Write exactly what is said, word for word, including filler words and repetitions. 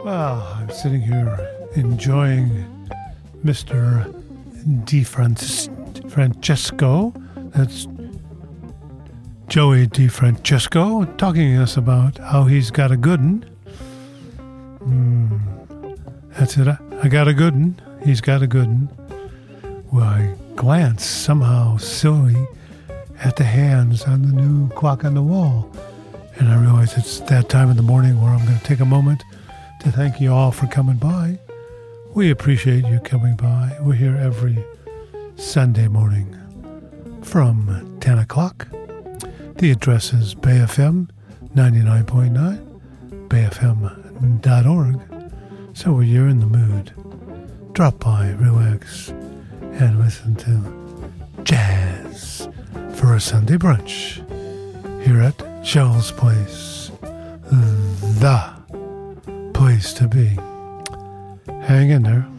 Well, I'm sitting here enjoying Mister DeFrancesco. That's Joey DeFrancesco talking to us about how he's got a good one. Mm, that's it. I got a good one. He's got a good one. Well, I glance somehow silly at the hands on the new clock on the wall. And I realize it's that time of the morning where I'm going to take a moment to thank you all for coming by. We appreciate you coming by. We're here every Sunday morning from ten o'clock. The address is Bay F M ninety-nine point nine, bay f m dot org. So when you're in the mood, drop by, relax, and listen to jazz for a Sunday brunch here at Shell's Place, the place to be. Hang in there.